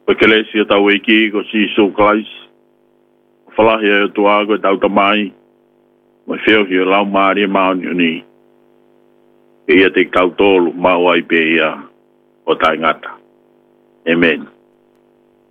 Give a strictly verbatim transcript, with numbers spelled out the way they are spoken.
Pe kelesia tau iki ko si so Christ. Falahi e tua ko tau tamai. Mai feo ki o lau maari maoni ni. E ia te kautolu mau ai pe ia o tai ngata. Amen.